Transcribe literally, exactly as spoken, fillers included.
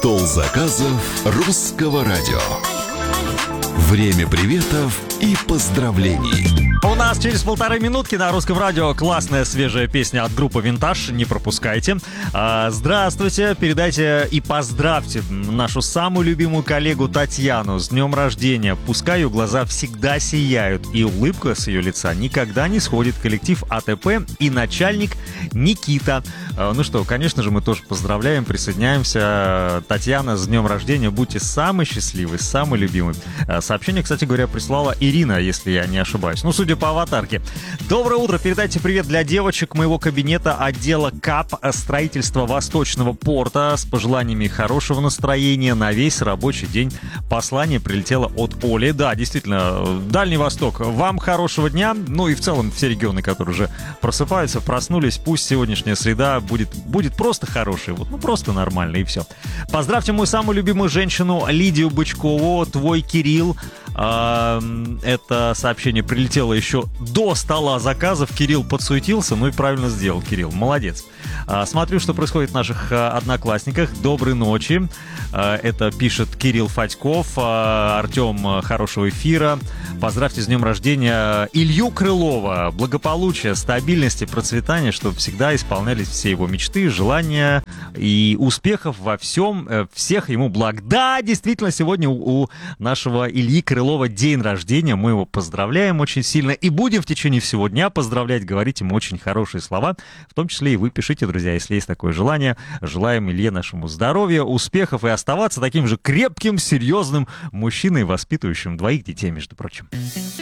Стол заказов русского радио. Время приветов и поздравлений. У нас через полторы минутки на русском радио классная свежая песня от группы «Винтаж». Не пропускайте. А, здравствуйте, передайте и поздравьте нашу самую любимую коллегу Татьяну с днем рождения. Пускай ее глаза всегда сияют, и улыбка с ее лица никогда не сходит. Коллектив АТП и начальник Никита. А, ну что, конечно же, мы тоже поздравляем, присоединяемся. Татьяна, с днем рождения. Будьте самой счастливой, самой любимой. А, сообщение, кстати говоря, прислала Ирина, если я не ошибаюсь. Ну, судя по аватарке. Доброе утро. Передайте привет для девочек моего кабинета отдела КАП строительства Восточного порта с пожеланиями хорошего настроения на весь рабочий день. Послание прилетело от Оли. Да, действительно, Дальний Восток, вам хорошего дня. Ну и в целом все регионы, которые уже просыпаются, проснулись. Пусть сегодняшняя среда будет, будет просто хорошей. Вот, ну просто нормально, и все. Поздравьте мою самую любимую женщину Лидию Бычкову, твой Кирилл. Это сообщение прилетело еще до стола заказов. Кирилл подсуетился, ну и правильно сделал, Кирилл, молодец. Смотрю, что происходит в наших одноклассниках. Доброй ночи. Это пишет Кирилл Фатьков. Артем, хорошего эфира. Поздравьте с днем рождения Илью Крылова. Благополучия, стабильности, процветания, чтобы всегда исполнялись все его мечты, желания и успехов во всем. Всех ему благ. Да, действительно, сегодня у нашего Ильи Крылова день рождения. Мы его поздравляем очень сильно и будем в течение всего дня поздравлять, говорить ему очень хорошие слова. В том числе и вы пишите, друзья, если есть такое желание. Желаем Илье нашему здоровья, успехов и оставаться таким же крепким, серьезным мужчиной, воспитывающим двоих детей, между прочим.